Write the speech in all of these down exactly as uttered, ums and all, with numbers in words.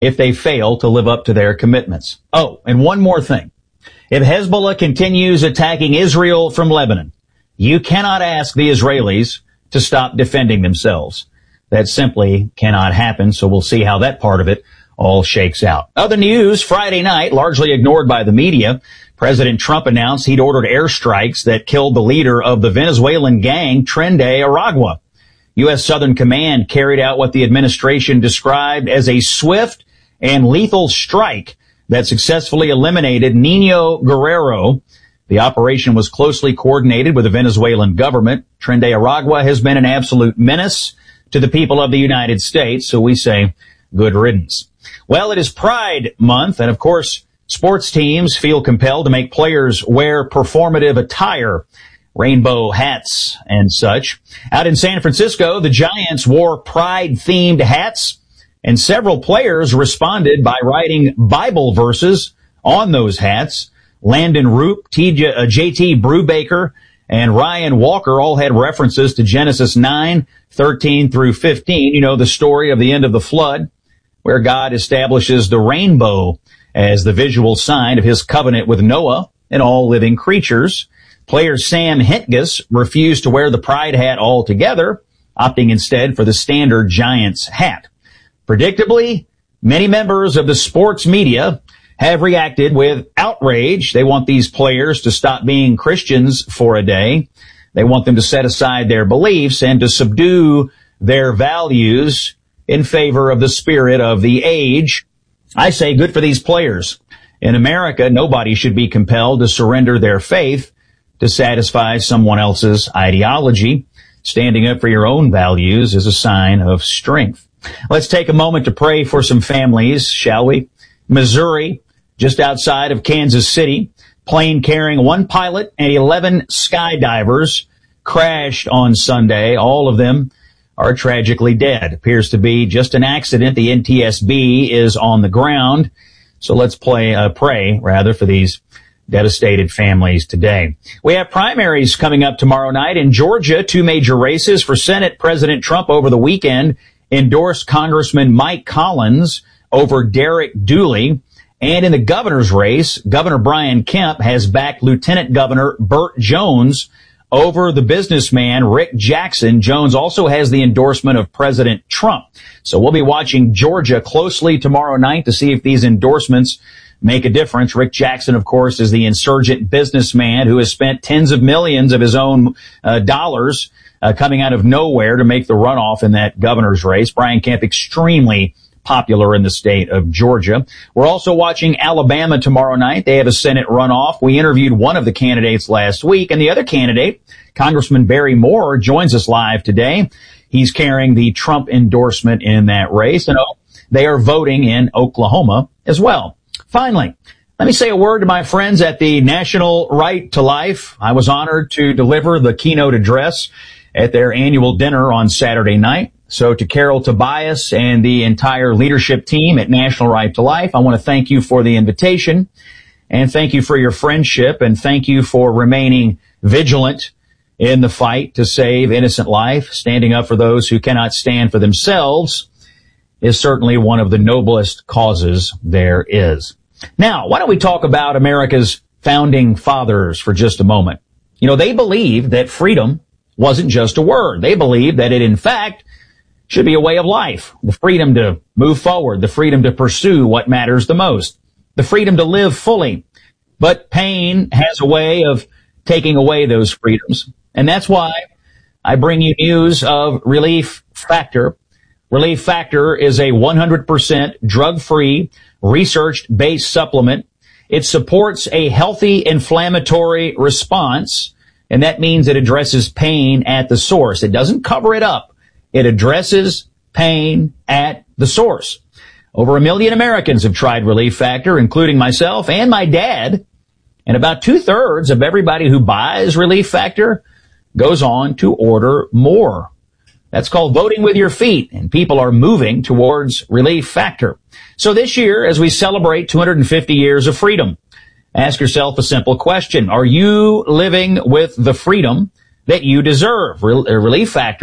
if they fail to live up to their commitments. Oh, and one more thing. If Hezbollah continues attacking Israel from Lebanon, you cannot ask the Israelis to stop defending themselves. That simply cannot happen, so we'll see how that part of it all shakes out. Other news, Friday night, largely ignored by the media, President Trump announced he'd ordered airstrikes that killed the leader of the Venezuelan gang, Tren de Aragua. U S. Southern Command carried out what the administration described as a swift and lethal strike that successfully eliminated Nino Guerrero. The operation was closely coordinated with the Venezuelan government. Tren de Aragua has been an absolute menace to the people of the United States, so we say good riddance. Well, it is Pride Month, and of course, sports teams feel compelled to make players wear performative attire, rainbow hats and such. Out in San Francisco, the Giants wore Pride-themed hats, and several players responded by writing Bible verses on those hats. Landon Roop, T J, uh, J T Brubaker, and Ryan Walker all had references to Genesis nine, thirteen through fifteen. You know, the story of the end of the flood, where God establishes the rainbow as the visual sign of his covenant with Noah and all living creatures. Player Sam Hentges refused to wear the Pride hat altogether, opting instead for the standard Giants hat. Predictably, many members of the sports media have reacted with outrage. They want these players to stop being Christians for a day. They want them to set aside their beliefs and to subdue their values in favor of the spirit of the age. I say good for these players. In America, nobody should be compelled to surrender their faith to satisfy someone else's ideology. Standing up for your own values is a sign of strength. Let's take a moment to pray for some families, shall we? Missouri, just outside of Kansas City, plane carrying one pilot and eleven skydivers crashed on Sunday. All of them are tragically dead. Appears to be just an accident. The N T S B is on the ground. So let's play, uh, pray rather for these devastated families today. We have primaries coming up tomorrow night in Georgia. Two major races for Senate. President Trump over the weekend endorsed Congressman Mike Collins over Derek Dooley. And in the governor's race, Governor Brian Kemp has backed Lieutenant Governor Burt Jones over the businessman Rick Jackson. Jones also has the endorsement of President Trump. So we'll be watching Georgia closely tomorrow night to see if these endorsements make a difference. Rick Jackson, of course, is the insurgent businessman who has spent tens of millions of his own uh, dollars uh, coming out of nowhere to make the runoff in that governor's race. Brian Kemp, extremely popular in the state of Georgia. We're also watching Alabama tomorrow night. They have a Senate runoff. We interviewed one of the candidates last week, and the other candidate, Congressman Barry Moore, joins us live today. He's carrying the Trump endorsement in that race, and oh, they are voting in Oklahoma as well. Finally, let me say a word to my friends at the National Right to Life. I was honored to deliver the keynote address at their annual dinner on Saturday night. So to Carol Tobias and the entire leadership team at National Right to Life, I want to thank you for the invitation and thank you for your friendship and thank you for remaining vigilant in the fight to save innocent life. Standing up for those who cannot stand for themselves is certainly one of the noblest causes there is. Now, why don't we talk about America's founding fathers for just a moment? You know, they believed that freedom wasn't just a word. They believed that it, in fact, should be a way of life. The freedom to move forward, the freedom to pursue what matters the most, the freedom to live fully. But pain has a way of taking away those freedoms. And that's why I bring you news of Relief Factor. Relief Factor is a one hundred percent drug-free, research-based supplement. It supports a healthy inflammatory response, and that means it addresses pain at the source. It doesn't cover it up. It addresses pain at the source. Over a million Americans have tried Relief Factor, including myself and my dad. And about two-thirds of everybody who buys Relief Factor goes on to order more. That's called voting with your feet, and people are moving towards Relief Factor. So this year, as we celebrate two hundred fifty years of freedom, ask yourself a simple question. Are you living with the freedom that you deserve? Relief Factor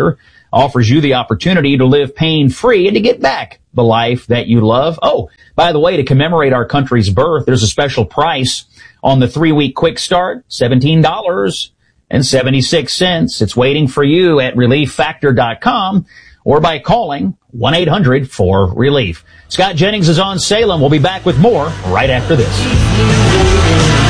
offers you the opportunity to live pain-free and to get back the life that you love. Oh, by the way, to commemorate our country's birth, there's a special price on the three-week quick start, seventeen dollars and seventy-six cents. It's waiting for you at relief factor dot com or by calling one eight hundred four relief. Scott Jennings is on Salem. We'll be back with more right after this.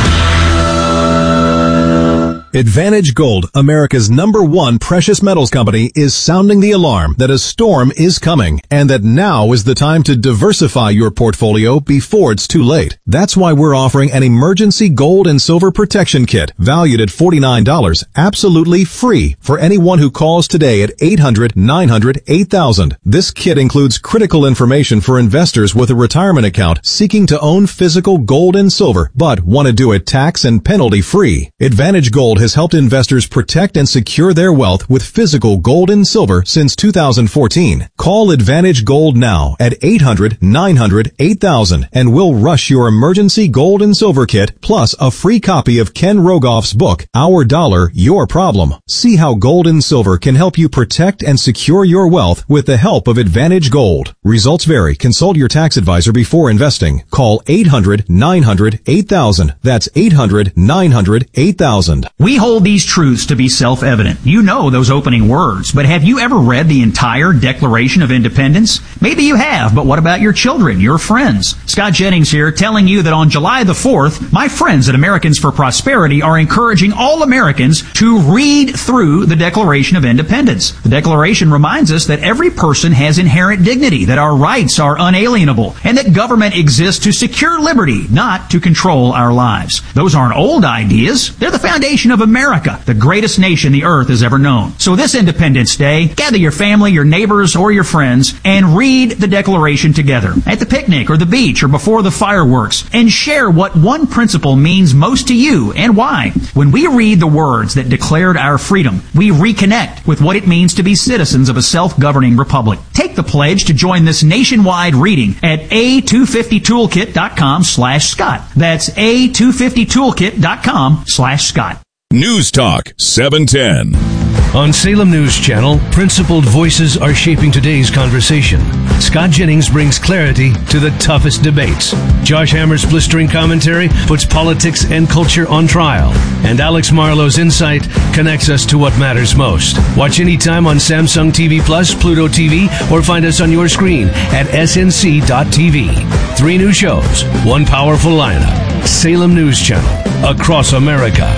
Advantage Gold, America's number one precious metals company, is sounding the alarm that a storm is coming and that now is the time to diversify your portfolio before it's too late. That's why we're offering an emergency gold and silver protection kit valued at forty-nine dollars, absolutely free for anyone who calls today at eight hundred nine hundred eight thousand. This kit includes critical information for investors with a retirement account seeking to own physical gold and silver but want to do it tax and penalty free. Advantage Gold has helped investors protect and secure their wealth with physical gold and silver since two thousand fourteen. Call Advantage Gold now at eight hundred nine hundred eight thousand and we'll rush your emergency gold and silver kit plus a free copy of Ken Rogoff's book, Our Dollar, Your Problem. See how gold and silver can help you protect and secure your wealth with the help of Advantage Gold. Results vary. Consult your tax advisor before investing. Call eight hundred nine hundred eight thousand. That's eight hundred nine hundred eight thousand. We hold these truths to be self-evident. You know those opening words, but have you ever read the entire Declaration of Independence? Maybe you have, but what about your children, your friends? Scott Jennings here, telling you that on July the fourth, my friends at Americans for Prosperity are encouraging all Americans to read through the Declaration of Independence. The Declaration reminds us that every person has inherent dignity, that our rights are unalienable, and that government exists to secure liberty, not to control our lives. Those aren't old ideas. They're the foundation of America, the greatest nation the earth has ever known. So this Independence Day, gather your family, your neighbors, or your friends and read the Declaration together at the picnic or the beach or before the fireworks and share what one principle means most to you and why. When we read the words that declared our freedom, we reconnect with what it means to be citizens of a self-governing republic. Take the pledge to join this nationwide reading at a two fifty toolkit dot com slash Scott. That's a two fifty toolkit dot com slash Scott. News Talk seven ten. On Salem News Channel, principled voices are shaping today's conversation. Scott Jennings brings clarity to the toughest debates. Josh Hammer's blistering commentary puts politics and culture on trial. And Alex Marlowe's insight connects us to what matters most. Watch anytime on Samsung T V Plus, Pluto T V, or find us on your screen at S N C dot T V. Three new shows, one powerful lineup. Salem News Channel, across America.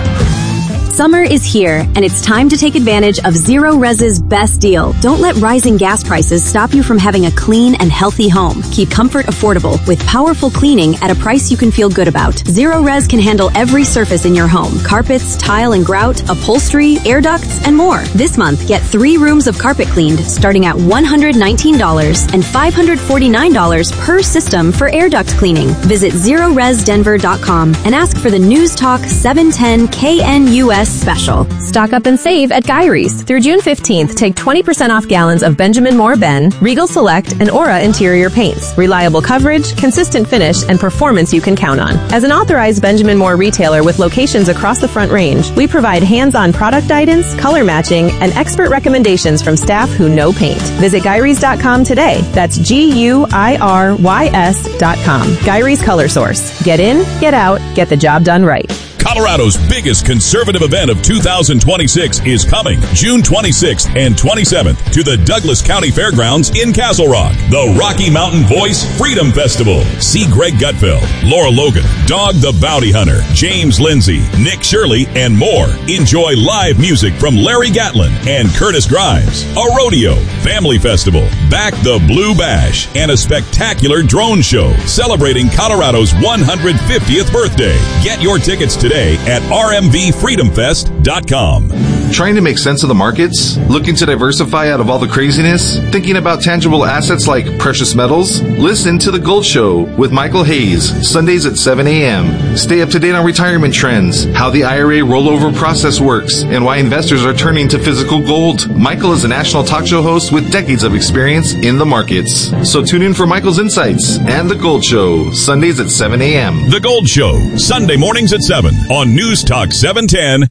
Summer is here, and it's time to take advantage of Zero Res's best deal. Don't let rising gas prices stop you from having a clean and healthy home. Keep comfort affordable with powerful cleaning at a price you can feel good about. Zero Res can handle every surface in your home: carpets, tile and grout, upholstery, air ducts, and more. This month, get three rooms of carpet cleaned starting at one hundred nineteen dollars and five hundred forty-nine dollars per system for air duct cleaning. Visit zero res denver dot com and ask for the News Talk seven ten K N U S special. Stock up and save at Gyrie's. Through June fifteenth, take twenty percent off gallons of Benjamin Moore Ben, Regal Select, and Aura interior paints. Reliable coverage, consistent finish, and performance you can count on. As an authorized Benjamin Moore retailer with locations across the Front Range, we provide hands-on product guidance, color matching, and expert recommendations from staff who know paint. Visit Gyrie's dot com today. That's G U I R Y S dot com. Gyrie's Color Source. Get in, get out, get the job done right. Colorado's biggest conservative event of two thousand twenty-six is coming June twenty-sixth and twenty-seventh to the Douglas County Fairgrounds in Castle Rock. The Rocky Mountain Voice Freedom Festival. See Greg Gutfeld, Laura Logan, Dog the Bounty Hunter, James Lindsay, Nick Shirley, and more. Enjoy live music from Larry Gatlin and Curtis Grimes, a rodeo, family festival, Back the Blue Bash, and a spectacular drone show celebrating Colorado's one hundred fiftieth birthday. Get your tickets today at r m v freedom fest dot com. Trying to make sense of the markets? Looking to diversify out of all the craziness? Thinking about tangible assets like precious metals? Listen to The Gold Show with Michael Hayes, Sundays at seven a.m. Stay up to date on retirement trends, how the I R A rollover process works, and why investors are turning to physical gold. Michael is a national talk show host with decades of experience in the markets. So tune in for Michael's insights and The Gold Show, Sundays at seven a.m. The Gold Show, Sunday mornings at seven on News Talk seven ten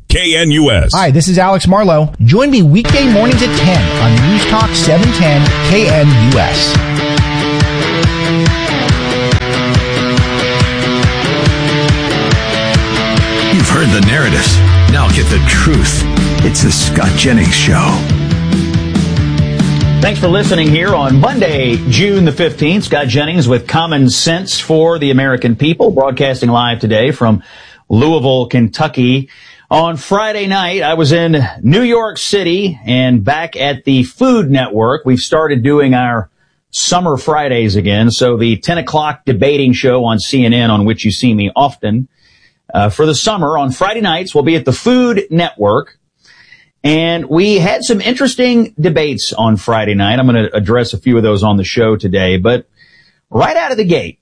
K N U S. Hi, this is Alex Marlowe. Join me weekday mornings at ten on News Talk seven ten K N U S. You've heard the narrative. Now get the truth. It's the Scott Jennings Show. Thanks for listening here on Monday, June the fifteenth. Scott Jennings with Common Sense for the American People, broadcasting live today from Louisville, Kentucky. On Friday night, I was in New York City and back at the Food Network. We've started doing our Summer Fridays again. So the ten o'clock debating show on C N N, on which you see me often, uh, for the summer on Friday nights, we'll be at the Food Network. And we had some interesting debates on Friday night. I'm going to address a few of those on the show today. But right out of the gate,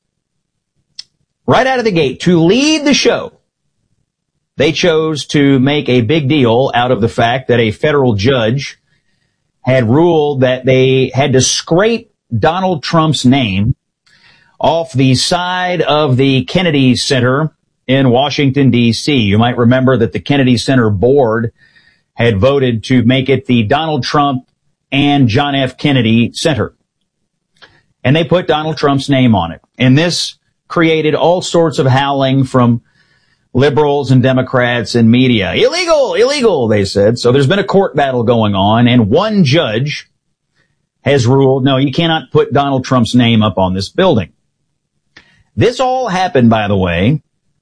right out of the gate, to lead the show, they chose to make a big deal out of the fact that a federal judge had ruled that they had to scrape Donald Trump's name off the side of the Kennedy Center in Washington, D C. You might remember that the Kennedy Center board had voted to make it the Donald Trump and John F. Kennedy Center. And they put Donald Trump's name on it. And this created all sorts of howling from liberals and Democrats and media. Illegal, illegal, they said. So there's been a court battle going on, and one judge has ruled, no, you cannot put Donald Trump's name up on this building. This all happened, by the way,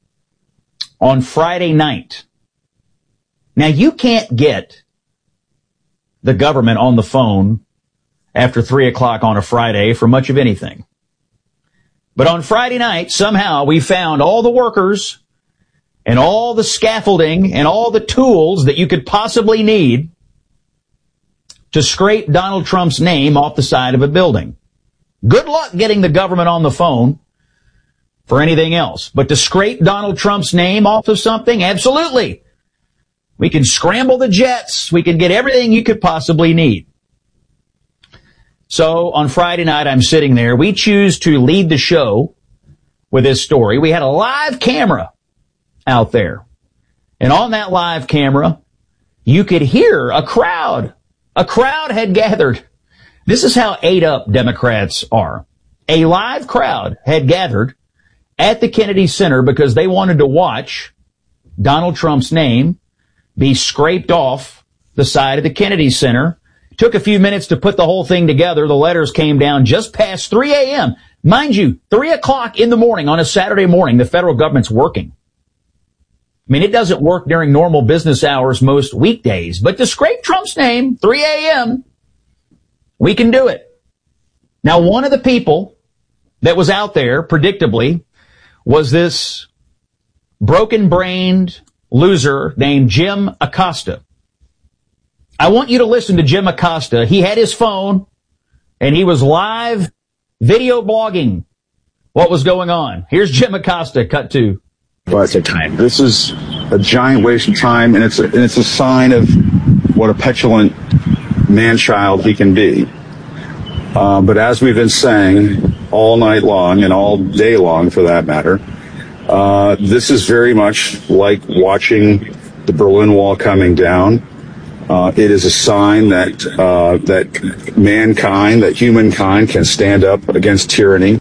on Friday night. Now, you can't get the government on the phone after three o'clock on a Friday for much of anything. But on Friday night, somehow we found all the workers and all the scaffolding and all the tools that you could possibly need to scrape Donald Trump's name off the side of a building. Good luck getting the government on the phone for anything else. But to scrape Donald Trump's name off of something, absolutely. We can scramble the jets. We can get everything you could possibly need. So on Friday night, I'm sitting there. We choose to lead the show with this story. We had a live camera out there. And on that live camera, you could hear a crowd. A crowd had gathered. This is how ate up Democrats are. A live crowd had gathered at the Kennedy Center because they wanted to watch Donald Trump's name be scraped off the side of the Kennedy Center. It took a few minutes to put the whole thing together. The letters came down just past three a.m. Mind you, three o'clock in the morning on a Saturday morning, the federal government's working. I mean, it doesn't work during normal business hours most weekdays, but to scrape Trump's name, three a.m., we can do it. Now, one of the people that was out there, predictably, was this broken-brained loser named Jim Acosta. I want you to listen to Jim Acosta. He had his phone, and he was live video blogging what was going on. Here's Jim Acosta, cut two. But time. This is a giant waste of time, and it's a, and it's a sign of what a petulant man-child he can be. Uh, but as we've been saying all night long, and all day long for that matter, uh, this is very much like watching the Berlin Wall coming down. Uh, it is a sign that uh, that mankind, that humankind, can stand up against tyranny.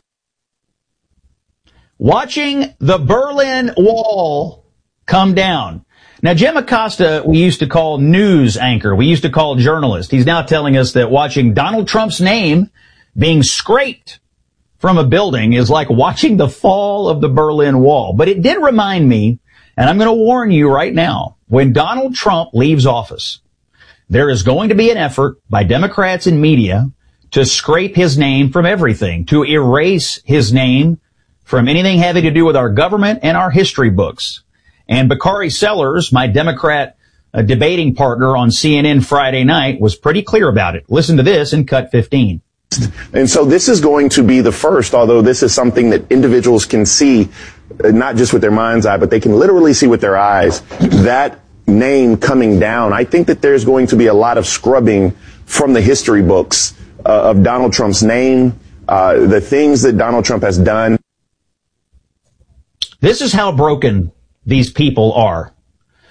Watching the Berlin Wall come down. Now, Jim Acosta, we used to call news anchor. We used to call journalist. He's now telling us that watching Donald Trump's name being scraped from a building is like watching the fall of the Berlin Wall. But it did remind me, and I'm going to warn you right now, when Donald Trump leaves office, there is going to be an effort by Democrats and media to scrape his name from everything, to erase his name from anything having to do with our government and our history books. And Bakari Sellers, my Democrat uh, debating partner on C N N Friday night, was pretty clear about it. Listen to this in cut fifteen. And so this is going to be the first, although this is something that individuals can see, uh, not just with their mind's eye, but they can literally see with their eyes, that name coming down. I think that there's going to be a lot of scrubbing from the history books uh, of Donald Trump's name, uh, the things that Donald Trump has done. This is how broken these people are.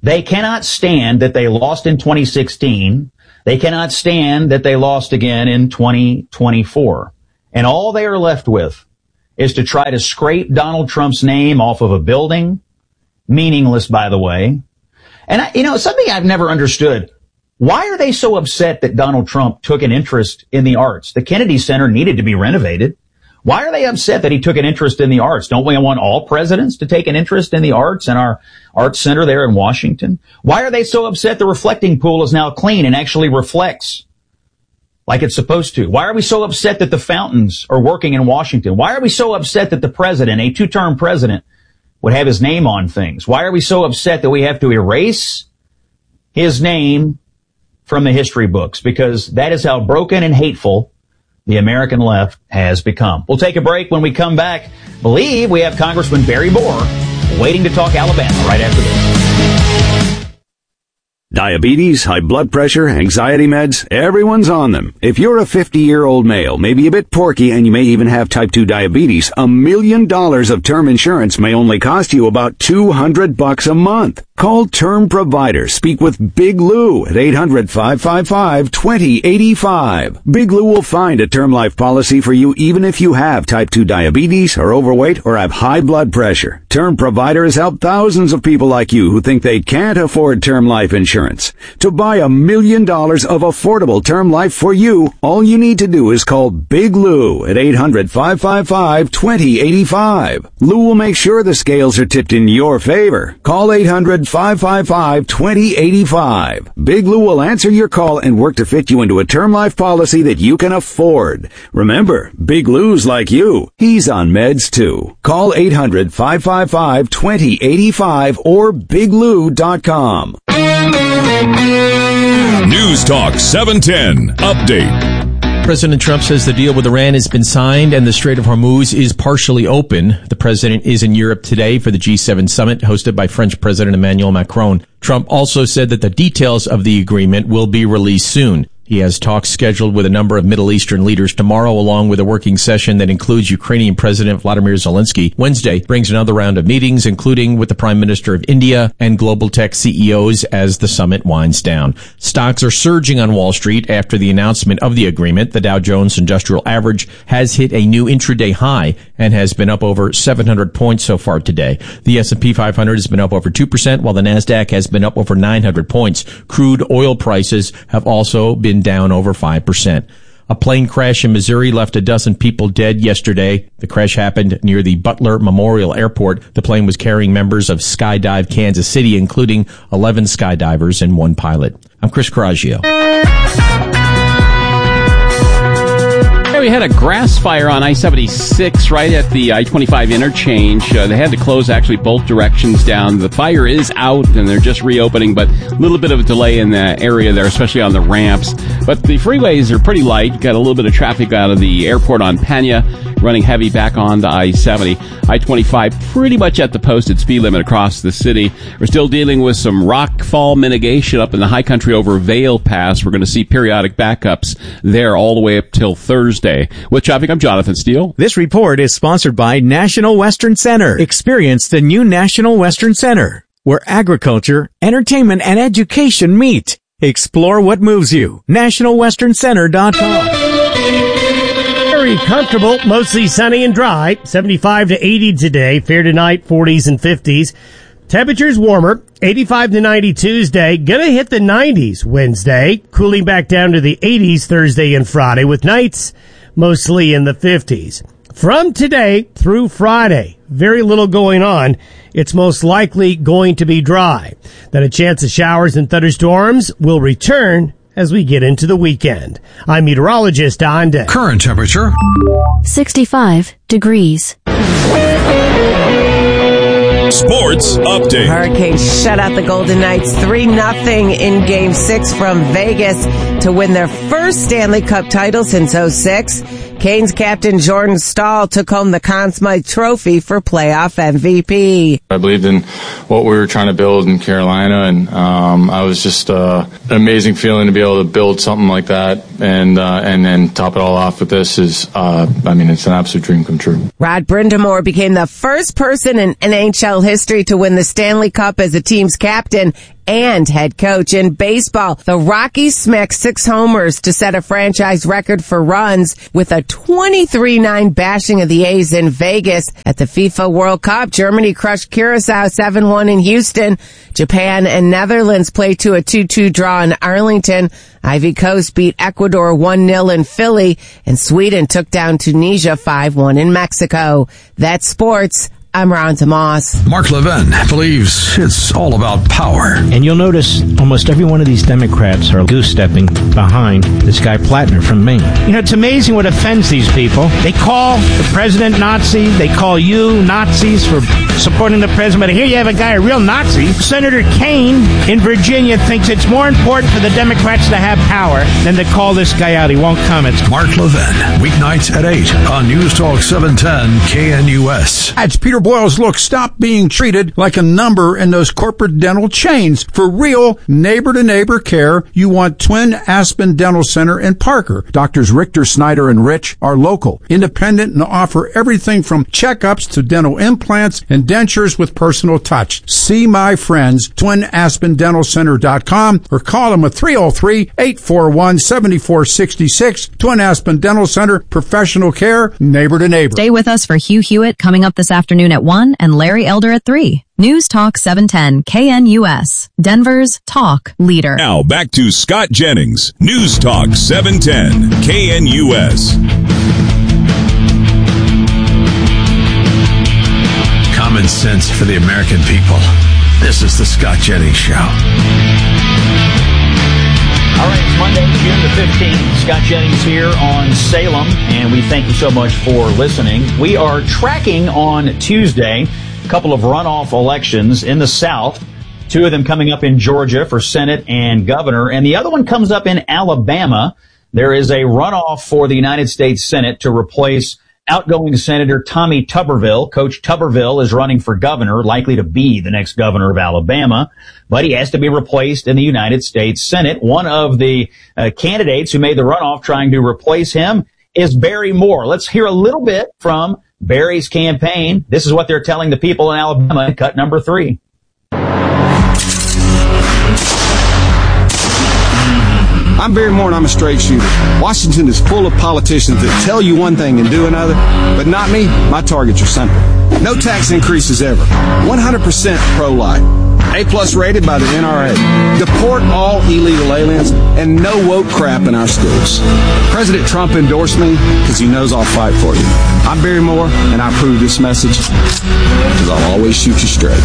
They cannot stand that they lost in twenty sixteen. They cannot stand that they lost again in twenty twenty-four. And all they are left with is to try to scrape Donald Trump's name off of a building. Meaningless, by the way. And, I, you know, something I've never understood. Why are they so upset that Donald Trump took an interest in the arts? The Kennedy Center needed to be renovated. Why are they upset that he took an interest in the arts? Don't we want all presidents to take an interest in the arts and our arts center there in Washington? Why are they so upset the reflecting pool is now clean and actually reflects like it's supposed to? Why are we so upset that the fountains are working in Washington? Why are we so upset that the president, a two-term president, would have his name on things? Why are we so upset that we have to erase his name from the history books? Because that is how broken and hateful the American left has become. We'll take a break. When we come back, believe we have Congressman Barry Bohr waiting to talk Alabama right after this. Diabetes, high blood pressure, anxiety meds, everyone's on them. If you're a fifty-year-old male, maybe a bit porky, and you may even have type two diabetes, a million dollars of term insurance may only cost you about two hundred bucks a month. Call Term Provider. Speak with Big Lou at eight hundred, five five five, two zero eight five. Big Lou will find a term life policy for you even if you have type two diabetes, are overweight, or have high blood pressure. Term Provider has helped thousands of people like you who think they can't afford term life insurance. To buy a million dollars of affordable term life for you, all you need to do is call Big Lou at eight hundred, five five five, two zero eight five. Lou will make sure the scales are tipped in your favor. Call eight hundred, five five five, two zero eight five. Big Lou will answer your call and work to fit you into a term life policy that you can afford. Remember, Big Lou's like you. He's on meds too. Call eight hundred, five five five, two zero eight five or big lou dot com. News Talk seven ten Update. President Trump says the deal with Iran has been signed and the Strait of Hormuz is partially open. The president is in Europe today for the G seven summit hosted by French President Emmanuel Macron. Trump also said that the details of the agreement will be released soon. He has talks scheduled with a number of Middle Eastern leaders tomorrow, along with a working session that includes Ukrainian President Vladimir Zelensky. Wednesday brings another round of meetings, including with the Prime Minister of India and global tech C E Os as the summit winds down. Stocks are surging on Wall Street after the announcement of the agreement. The Dow Jones Industrial Average has hit a new intraday high and has been up over seven hundred points so far today. The S and P five hundred has been up over two percent, while the NASDAQ has been up over nine hundred points. Crude oil prices have also been down over five percent. A plane crash in Missouri left a dozen people dead yesterday. The crash happened near the Butler Memorial Airport. The plane was carrying members of Skydive Kansas City, including eleven skydivers and one pilot. I'm Chris Coraggio. We had a grass fire on I seventy-six right at the I twenty-five interchange. Uh, they had to close actually both directions down. The fire is out and they're just reopening, but a little bit of a delay in the area there, especially on the ramps. But the freeways are pretty light. Got a little bit of traffic out of the airport on Pena, running heavy back on the I seventy. I twenty-five pretty much at the posted speed limit across the city. We're still dealing with some rockfall mitigation up in the high country over Vail Pass. We're going to see periodic backups there all the way up till Thursday. With traffic, I'm Jonathan Steele. This report is sponsored by National Western Center. Experience the new National Western Center, where agriculture, entertainment, and education meet. Explore what moves you. national western center dot com. Very comfortable, mostly sunny and dry. seventy-five to eighty today. Fair tonight, forties and fifties. Temperatures warmer, eighty-five to ninety Tuesday. Gonna hit the nineties Wednesday. Cooling back down to the eighties Thursday and Friday, with nights mostly in the fifties. From today through Friday, very little going on. It's most likely going to be dry. Then a chance of showers and thunderstorms will return as we get into the weekend. I'm meteorologist Don Day. Current temperature sixty-five degrees. Sports Update. Hurricanes shut out the Golden Knights three nothing in Game six from Vegas to win their first Stanley Cup title since oh six. Canes captain Jordan Staal took home the Conn Smythe Trophy for playoff M V P. I believed in what we were trying to build in Carolina, and um, I was just uh, an amazing feeling to be able to build something like that, and uh, and then top it all off with this is, uh, I mean, it's an absolute dream come true. Rod Brind'Amour became the first person in N H L history to win the Stanley Cup as a team's captain and head coach. In baseball, the Rockies smacked six homers to set a franchise record for runs with a twenty-three nine bashing of the A's in Vegas. At the FIFA World Cup, Germany crushed Curacao seven one in Houston. Japan and Netherlands played to a two two draw in Arlington. Ivory Coast beat Ecuador one nil in Philly, and Sweden took down Tunisia five one in Mexico. That's sports. I'm Ron Tomas. Mark Levin believes it's all about power. And you'll notice almost every one of these Democrats are goose-stepping behind this guy Plattner from Maine. You know, it's amazing what offends these people. They call the president Nazi. They call you Nazis for supporting the president. But here you have a guy, a real Nazi. Senator Kaine in Virginia thinks it's more important for the Democrats to have power than to call this guy out. He won't comment. Mark Levin, weeknights at eight on News Talk seven ten K N U S. That's Peter Boyles. Look, stop being treated like a number in those corporate dental chains. For real neighbor-to-neighbor care, you want Twin Aspen Dental Center in Parker. Doctors Richter, Snyder, and Rich are local, independent, and offer everything from checkups to dental implants and dentures with personal touch. See my friends, twin aspen dental center dot com, or call them at three oh three, eight four one, seven four six six. Twin Aspen Dental Center, professional care, neighbor to neighbor. Stay with us for Hugh Hewitt coming up this afternoon at one and Larry Elder at three. News Talk seven ten K N U S, Denver's talk leader. Now back to Scott Jennings, News Talk seven ten K N U S. Common sense for the American people. This is the Scott Jennings Show. All right, it's Monday, June the fifteenth. Scott Jennings here on Salem, and we thank you so much for listening. We are tracking on Tuesday a couple of runoff elections in the South, two of them coming up in Georgia for Senate and governor, and the other one comes up in Alabama. There is a runoff for the United States Senate to replace outgoing Senator Tommy Tuberville. Coach Tuberville is running for governor, likely to be the next governor of Alabama, but he has to be replaced in the United States Senate. One of the uh, candidates who made the runoff trying to replace him is Barry Moore. Let's hear a little bit from Barry's campaign. This is what they're telling the people in Alabama in cut number three. I'm Barry Moore, and I'm a straight shooter. Washington is full of politicians that tell you one thing and do another, but not me. My targets are simple. No tax increases ever. one hundred percent pro-life. A-plus rated by the N R A. Deport all illegal aliens, and no woke crap in our schools. President Trump endorsed me because he knows I'll fight for you. I'm Barry Moore, and I approve this message because I'll always shoot you straight.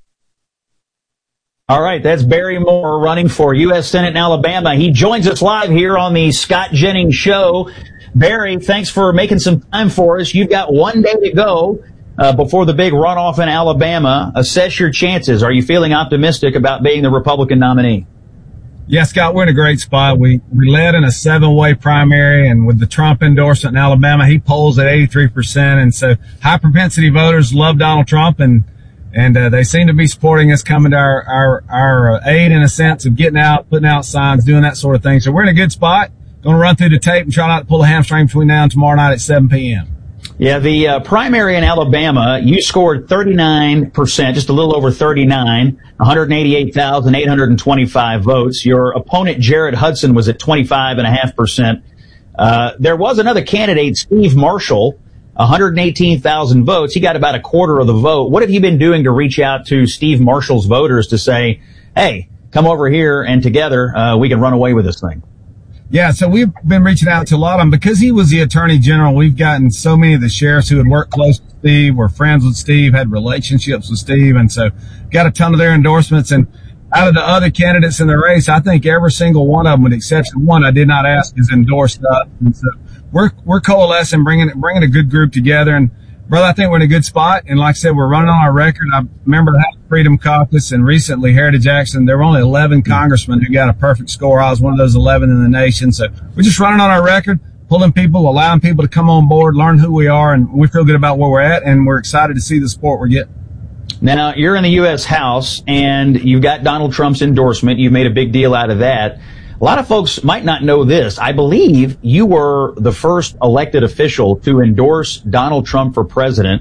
All right, that's Barry Moore running for U S Senate in Alabama. He joins us live here on the Scott Jennings Show. Barry, thanks for making some time for us. You've got one day to go uh, before the big runoff in Alabama. Assess your chances. Are you feeling optimistic about being the Republican nominee? Yeah, Scott, we're in a great spot. We we led in a seven-way primary, and with the Trump endorsement in Alabama, he polls at eighty-three percent. And so high-propensity voters love Donald Trump, and And uh, they seem to be supporting us, coming to our, our, our aid in a sense of getting out, putting out signs, doing that sort of thing. So we're in a good spot. Going to run through the tape and try not to pull a hamstring between now and tomorrow night at seven p.m. Yeah, the uh, primary in Alabama, you scored thirty-nine percent, just a little over thirty-nine, one hundred eighty-eight thousand eight hundred twenty-five votes. Your opponent, Jared Hudson, was at twenty-five point five percent. Uh, there was another candidate, Steve Marshall, one hundred eighteen thousand votes. He got about a quarter of the vote. What have you been doing to reach out to Steve Marshall's voters to say, hey, come over here and together uh, we can run away with this thing? Yeah, so we've been reaching out to a lot of them because he was the attorney general. We've gotten so many of the sheriffs who had worked close with Steve, were friends with Steve, had relationships with Steve, and so got a ton of their endorsements. And out of the other candidates in the race, I think every single one of them, with the exception of one I did not ask, is endorsed us. And so we're we're coalescing, bringing bringing a good group together. And brother, I think we're in a good spot. And like I said, we're running on our record. I remember the Freedom Caucus and recently Heritage Action. There were only eleven congressmen who got a perfect score. I was one of those eleven in the nation. So we're just running on our record, pulling people, allowing people to come on board, learn who we are, and we feel good about where we're at. And we're excited to see the support we're getting. Now, you're in the U S House, and you've got Donald Trump's endorsement. You've made a big deal out of that. A lot of folks might not know this. I believe you were the first elected official to endorse Donald Trump for president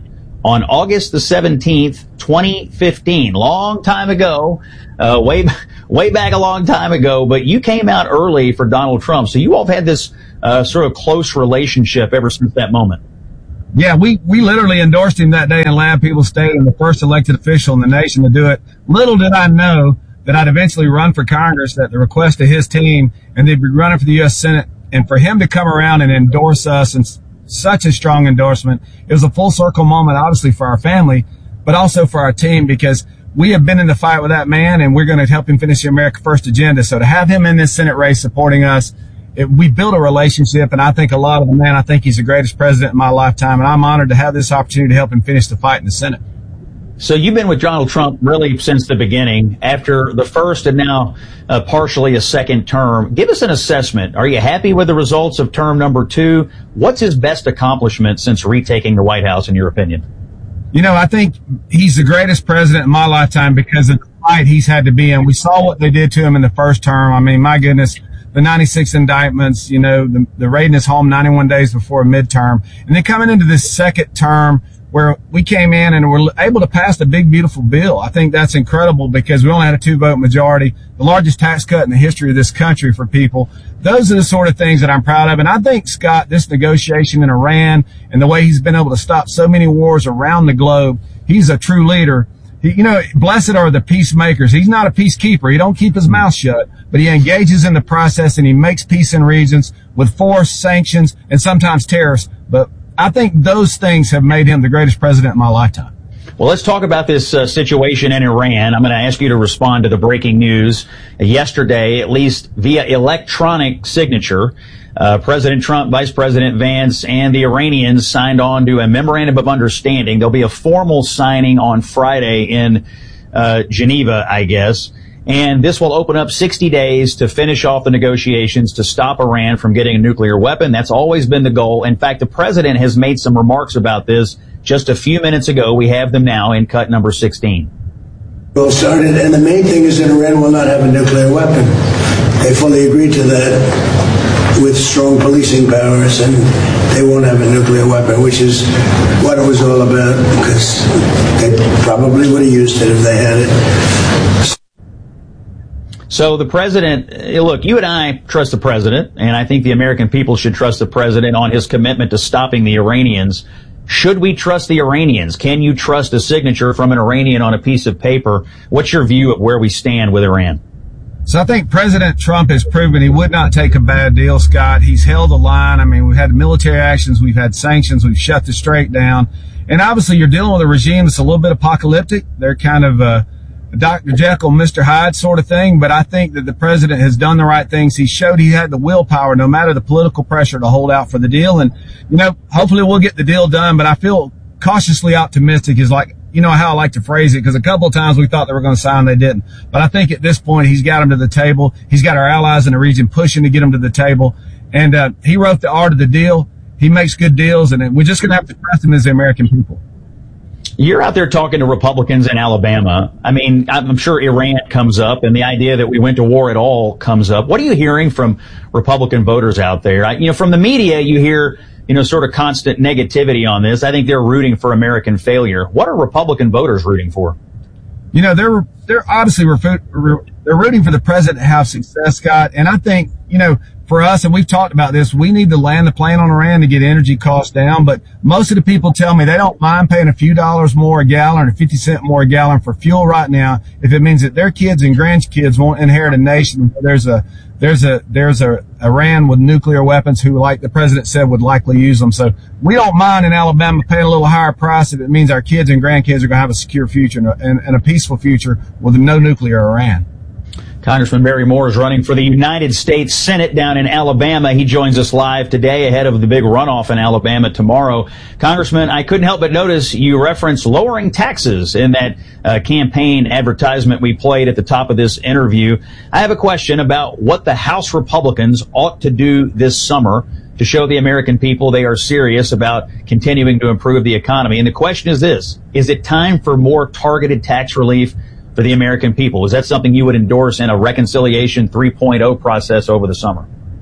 on August the seventeenth, twenty fifteen. Long time ago, uh, way, way back a long time ago, but you came out early for Donald Trump. So you all have had this, uh, sort of close relationship ever since that moment. Yeah, we, we literally endorsed him that day in Lab People's Stadium, the first elected official in the nation to do it. Little did I know that I'd eventually run for Congress at the request of his team, and they'd be running for the U S Senate. And for him to come around and endorse us, and such a strong endorsement, it was a full circle moment, obviously for our family, but also for our team, because we have been in the fight with that man, and we're going to help him finish the America First agenda. So to have him in this Senate race supporting us, it, we built a relationship, and I think a lot of the man, I think he's the greatest president in my lifetime, and I'm honored to have this opportunity to help him finish the fight in the Senate. So you've been with Donald Trump really since the beginning, after the first and now uh, partially a second term. Give us an assessment. Are you happy with the results of term number two? What's his best accomplishment since retaking the White House, in your opinion? You know, I think he's the greatest president in my lifetime because of the fight he's had to be in. We saw what they did to him in the first term. I mean, my goodness, the ninety-six indictments, you know, the, the raiding his home ninety-one days before a midterm. And then coming into this second term, where we came in and were able to pass a big, beautiful bill. I think that's incredible because we only had a two-vote majority, the largest tax cut in the history of this country for people. Those are the sort of things that I'm proud of. And I think, Scott, this negotiation in Iran and the way he's been able to stop so many wars around the globe, he's a true leader. He, you know, blessed are the peacemakers. He's not a peacekeeper. He don't keep his mouth shut, but he engages in the process and he makes peace in regions with force, sanctions, and sometimes tariffs. But I think those things have made him the greatest president in my lifetime. Well, let's talk about this uh, situation in Iran. I'm going to ask you to respond to the breaking news. Yesterday, at least via electronic signature, uh, President Trump, Vice President Vance, and the Iranians signed on to a memorandum of understanding. There'll be a formal signing on Friday in uh, Geneva, I guess. And this will open up sixty days to finish off the negotiations to stop Iran from getting a nuclear weapon. That's always been the goal. In fact, the president has made some remarks about this just a few minutes ago. We have them now in cut number sixteen. Well started, and the main thing is that Iran will not have a nuclear weapon. They fully agreed to that with strong policing powers, and they won't have a nuclear weapon, which is what it was all about, because they probably would have used it if they had it. So the president, look, you and I trust the president, and I think the American people should trust the president on his commitment to stopping the Iranians. Should we trust the Iranians? Can you trust a signature from an Iranian on a piece of paper? What's your view of where we stand with Iran? So I think President Trump has proven he would not take a bad deal, Scott. He's held the line. I mean, we've had military actions, we've had sanctions, we've shut the strait down. And obviously you're dealing with a regime that's a little bit apocalyptic. They're kind of, uh, Doctor Jekyll, Mister Hyde sort of thing, but I think that the president has done the right things. He showed he had the willpower, no matter the political pressure, to hold out for the deal. And, you know, hopefully we'll get the deal done, but I feel cautiously optimistic is like, you know how I like to phrase it, because a couple of times we thought they were going to sign, they didn't. But I think at this point he's got them to the table. He's got our allies in the region pushing to get them to the table. And, uh, he wrote the art of the deal. He makes good deals, and we're just going to have to trust him as the American people. You're out there talking to Republicans in Alabama. I mean, I'm sure Iran comes up, and the idea that we went to war at all comes up. What are you hearing from Republican voters out there? I, you know, from the media, you hear, you know, sort of constant negativity on this. I think they're rooting for American failure. What are Republican voters rooting for? You know, they're they're obviously they're rooting for the president to have success, Scott. And I think, you know, for us, and we've talked about this, we need to land the plane on Iran to get energy costs down. But most of the people tell me they don't mind paying a few dollars more a gallon or fifty cent more a gallon for fuel right now if it means that their kids and grandkids won't inherit a nation where there's a there's a there's a Iran with nuclear weapons who, like the president said, would likely use them. So we don't mind in Alabama paying a little higher price if it means our kids and grandkids are going to have a secure future and a, and, and a peaceful future with no nuclear Iran. Congressman Barry Moore is running for the United States Senate down in Alabama. He joins us live today ahead of the big runoff in Alabama tomorrow. Congressman, I couldn't help but notice you referenced lowering taxes in that uh, campaign advertisement we played at the top of this interview. I have a question about what the House Republicans ought to do this summer to show the American people they are serious about continuing to improve the economy. And the question is this: is it time for more targeted tax relief for the American people? Is that something you would endorse in a reconciliation three point oh process over the summer?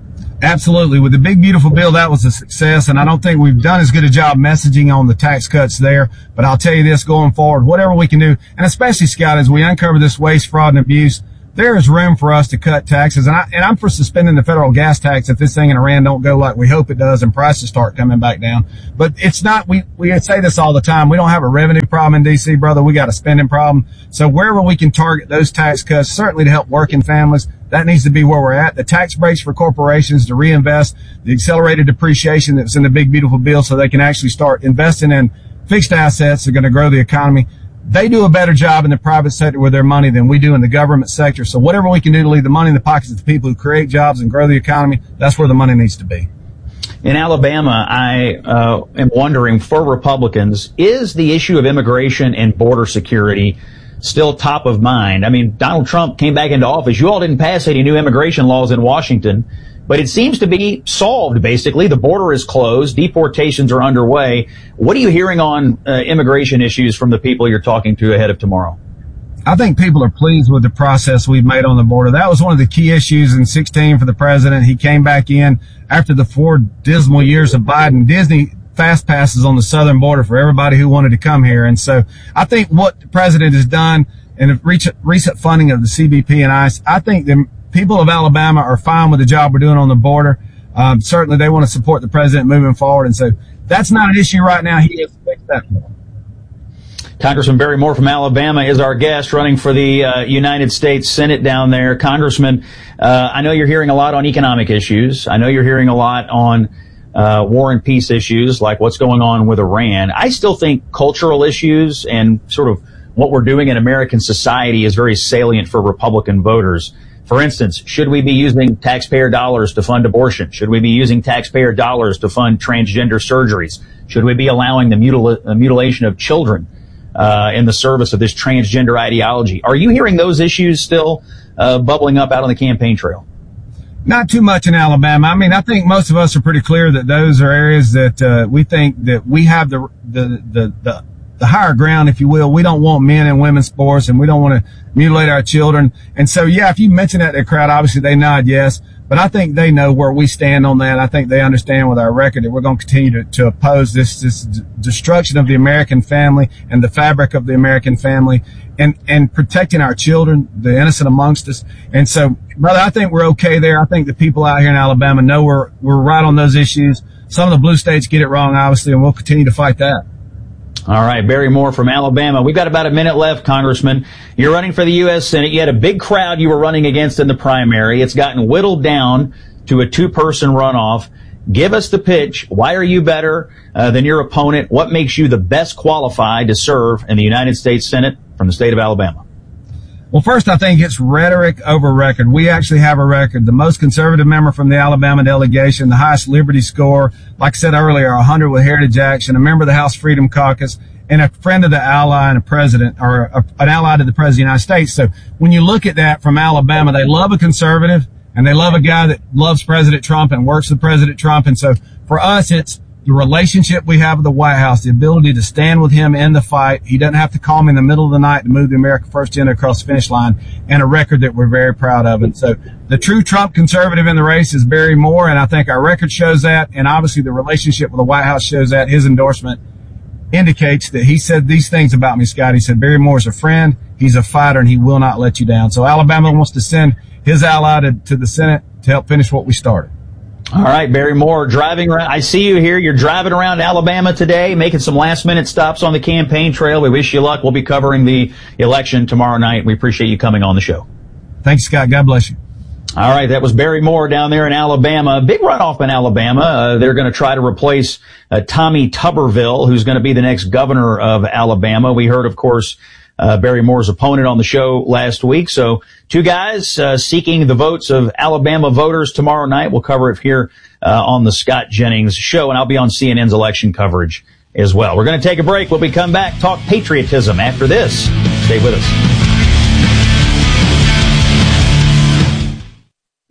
Absolutely. With the big, beautiful bill, that was a success, and I don't think we've done as good a job messaging on the tax cuts there. But I'll tell you this, going forward, whatever we can do, and especially, Scott, as we uncover this waste, fraud, and abuse, there is room for us to cut taxes. And, I, and I'm for suspending the federal gas tax if this thing in Iran don't go like we hope it does and prices start coming back down. But it's not, we, we say this all the time, we don't have a revenue problem in D C, brother. We got a spending problem. So wherever we can target those tax cuts, certainly to help working families, that needs to be where we're at. The tax breaks for corporations to reinvest, the accelerated depreciation that's in the big, beautiful bill so they can actually start investing in fixed assets that are going to grow the economy. They do a better job in the private sector with their money than we do in the government sector. So whatever we can do to leave the money in the pockets of the people who create jobs and grow the economy, that's where the money needs to be. In Alabama, I uh, am wondering, for Republicans, is the issue of immigration and border security still top of mind? I mean, Donald Trump came back into office. You all didn't pass any new immigration laws in Washington, but it seems to be solved, basically. The border is closed. Deportations are underway. What are you hearing on uh, immigration issues from the people you're talking to ahead of tomorrow? I think people are pleased with the process we've made on the border. That was one of the key issues in sixteen for the president. He came back in after the four dismal years of Biden. Disney fast passes on the southern border for everybody who wanted to come here. And so I think what the president has done in the recent funding of the C B P and ICE, I think the people of Alabama are fine with the job we're doing on the border. Um, certainly they want to support the president moving forward. And so that's not an issue right now. He has fixed that for them. Congressman Barry Moore from Alabama is our guest, running for the uh, United States Senate down there. Congressman, uh, I know you're hearing a lot on economic issues. I know you're hearing a lot on uh, war and peace issues, like what's going on with Iran. I still think cultural issues and sort of what we're doing in American society is very salient for Republican voters. For instance, should we be using taxpayer dollars to fund abortion? Should we be using taxpayer dollars to fund transgender surgeries? Should we be allowing the mutil- uh, mutilation of children uh in the service of this transgender ideology? Are you hearing those issues still uh bubbling up out on the campaign trail? Not too much in Alabama. I mean, I think most of us are pretty clear that those are areas that uh we think that we have the the the the, the higher ground, if you will. We don't want men and women's sports, and we don't want to mutilate our children. And so, yeah, if you mention that to the crowd, obviously they nod yes. But I think they know where we stand on that. I think they understand with our record that we're going to continue to, to oppose this, this d- destruction of the American family and the fabric of the American family, and, and protecting our children, the innocent amongst us. And so, brother, I think we're okay there. I think the people out here in Alabama know we're, we're right on those issues. Some of the blue states get it wrong, obviously, and we'll continue to fight that. All right, Barry Moore from Alabama. We've got about a minute left, Congressman. You're running for the U S Senate. You had a big crowd you were running against in the primary. It's gotten whittled down to a two-person runoff. Give us the pitch. Why are you better uh, than your opponent? What makes you the best qualified to serve in the United States Senate from the state of Alabama? Well, first, I think it's rhetoric over record. We actually have a record. The most conservative member from the Alabama delegation, the highest Liberty score, like I said earlier, one hundred with Heritage Action, a member of the House Freedom Caucus, and a friend of the ally and a president, or a, an ally to the president of the United States. So when you look at that from Alabama, they love a conservative, and they love a guy that loves President Trump and works with President Trump. And so for us, it's the relationship we have with the White House, the ability to stand with him in the fight. He doesn't have to call me in the middle of the night to move the America First agenda across the finish line, and a record that we're very proud of. And so the true Trump conservative in the race is Barry Moore, and I think our record shows that, and obviously the relationship with the White House shows that. His endorsement indicates that he said these things about me, Scott. He said, Barry Moore is a friend, he's a fighter, and he will not let you down. So Alabama wants to send his ally to, to the Senate to help finish what we started. All right, Barry Moore, driving around. I see you here. You're driving around Alabama today, making some last-minute stops on the campaign trail. We wish you luck. We'll be covering the election tomorrow night. We appreciate you coming on the show. Thanks, Scott. God bless you. All right, that was Barry Moore down there in Alabama. Big runoff in Alabama. Uh, they're going to try to replace uh, Tommy Tuberville, who's going to be the next governor of Alabama. We heard, of course, Uh, Barry Moore's opponent on the show last week. So two guys uh, seeking the votes of Alabama voters tomorrow night. We'll cover it here uh, on the Scott Jennings Show, and I'll be on C N N's election coverage as well. We're going to take a break. When we come back, talk patriotism after this. Stay with us.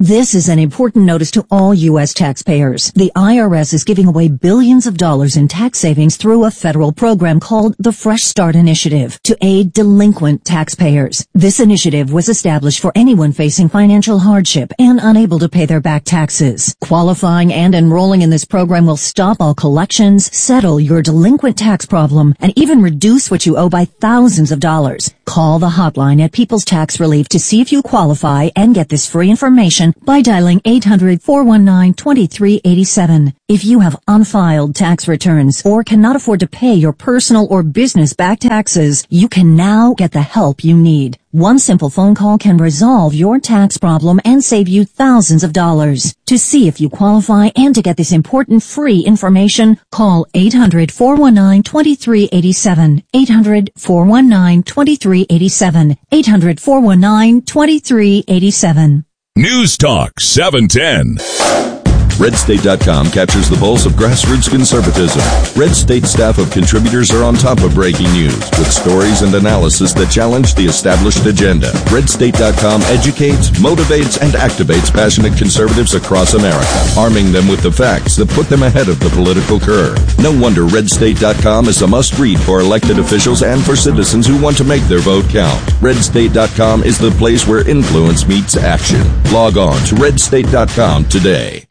This is an important notice to all U S taxpayers. The I R S is giving away billions of dollars in tax savings through a federal program called the Fresh Start Initiative to aid delinquent taxpayers. This initiative was established for anyone facing financial hardship and unable to pay their back taxes. Qualifying and enrolling in this program will stop all collections, settle your delinquent tax problem, and even reduce what you owe by thousands of dollars. Call the hotline at People's Tax Relief to see if you qualify and get this free information by dialing eight hundred, four one nine, two three eight seven. If you have unfiled tax returns or cannot afford to pay your personal or business back taxes, you can now get the help you need. One simple phone call can resolve your tax problem and save you thousands of dollars. To see if you qualify and to get this important free information, call eight hundred, four one nine, two three eight seven, eight hundred, four one nine, two three eight seven, eight hundred, four one nine, two three eight seven. News Talk seven ten. Red State dot com captures the pulse of grassroots conservatism. Red State staff of contributors are on top of breaking news with stories and analysis that challenge the established agenda. Red State dot com educates, motivates, and activates passionate conservatives across America, arming them with the facts that put them ahead of the political curve. No wonder Red State dot com is a must-read for elected officials and for citizens who want to make their vote count. Red State dot com is the place where influence meets action. Log on to Red State dot com today.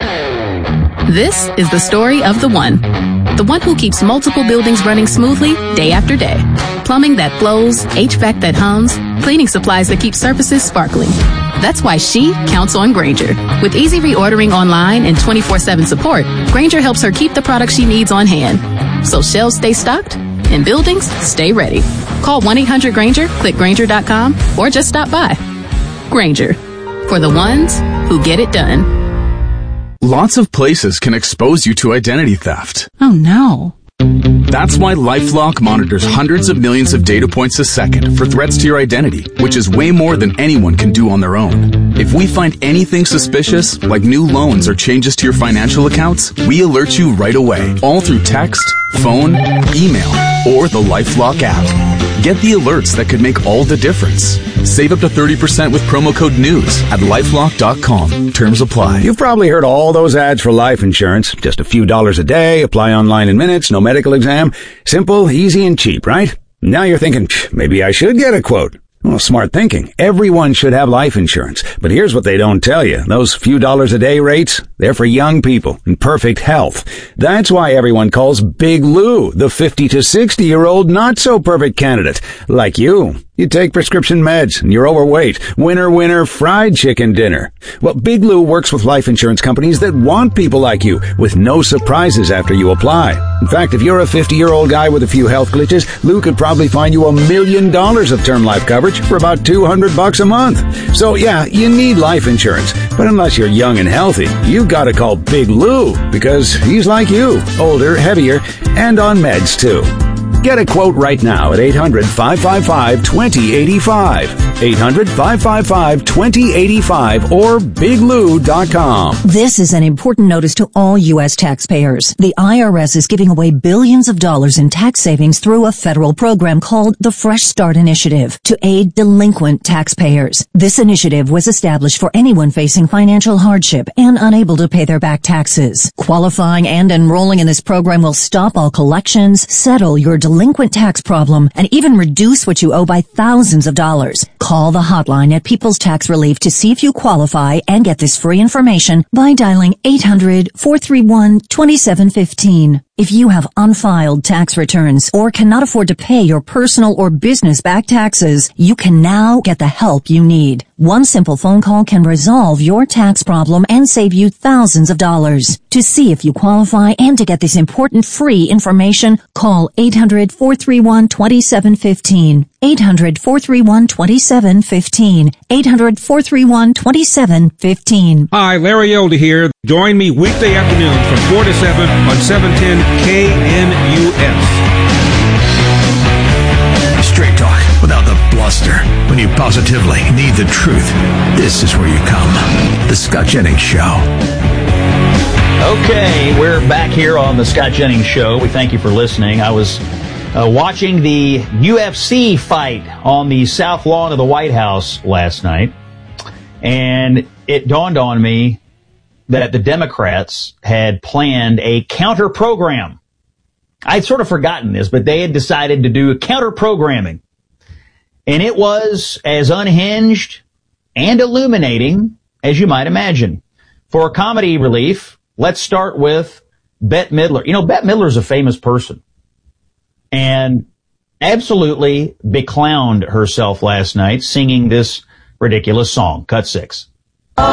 This is the story of the one. The one who keeps multiple buildings running smoothly day after day. Plumbing that flows, H V A C that hums, cleaning supplies that keep surfaces sparkling. That's why she counts on Grainger. With easy reordering online and twenty-four seven support, Grainger helps her keep the products she needs on hand. So shelves stay stocked and buildings stay ready. Call one eight hundred Grainger, click Grainger dot com, or just stop by. Grainger. For the ones who get it done. Lots of places can expose you to identity theft. Oh no. That's why LifeLock monitors hundreds of millions of data points a second for threats to your identity, which is way more than anyone can do on their own. If we find anything suspicious, like new loans or changes to your financial accounts, we alert you right away, all through text, phone, email, or the LifeLock app. Get the alerts that could make all the difference. Save up to thirty percent with promo code NEWS at lifelock dot com. Terms apply. You've probably heard all those ads for life insurance. Just a few dollars a day, apply online in minutes, no medical exam. Simple, easy, and cheap, right? Now you're thinking, maybe I should get a quote. Well, smart thinking. Everyone should have life insurance. But here's what they don't tell you. Those few dollars a day rates, they're for young people in perfect health. That's why everyone calls Big Lou the fifty to sixty year old not so perfect candidate. Like you. You take prescription meds and you're overweight. Winner, winner, fried chicken dinner. Well, Big Lou works with life insurance companies that want people like you with no surprises after you apply. In fact, if you're a fifty year old guy with a few health glitches, Lou could probably find you a million dollars of term life coverage for about two hundred bucks a month. So yeah, you need life insurance. But unless you're young and healthy, you gotta call Big Lou because he's like you, older, heavier, and on meds too. Get a quote right now at eight hundred, five five five, two zero eight five. eight hundred, five five five, two zero eight five or big lou dot com. This is an important notice to all U S taxpayers. The I R S is giving away billions of dollars in tax savings through a federal program called the Fresh Start Initiative to aid delinquent taxpayers. This initiative was established for anyone facing financial hardship and unable to pay their back taxes. Qualifying and enrolling in this program will stop all collections, settle your delinquent tax problem, and even reduce what you owe by thousands of dollars. Call the hotline at People's Tax Relief to see if you qualify and get this free information by dialing eight hundred, four three one, two seven one five. If you have unfiled tax returns or cannot afford to pay your personal or business back taxes, you can now get the help you need. One simple phone call can resolve your tax problem and save you thousands of dollars. To see if you qualify and to get this important free information, call eight hundred, four three one, two seven one five. eight hundred, four three one, two seven one five. eight hundred, four three one, two seven one five. Hi, Larry Elder here. Join me weekday afternoons from four to seven on seven ten K N U S. Straight talk without the bluster. When you positively need the truth, this is where you come. The Scott Jennings Show. Okay, we're back here on the Scott Jennings Show. We thank you for listening. I was uh, watching the U F C fight on the south lawn of the White House last night, and it dawned on me that the Democrats had planned a counter program. I'd sort of forgotten this, but they had decided to do a counter programming. And it was as unhinged and illuminating as you might imagine. For comedy relief, let's start with Bette Midler. You know, Bette Midler's a famous person and absolutely beclowned herself last night singing this ridiculous song. Cut six.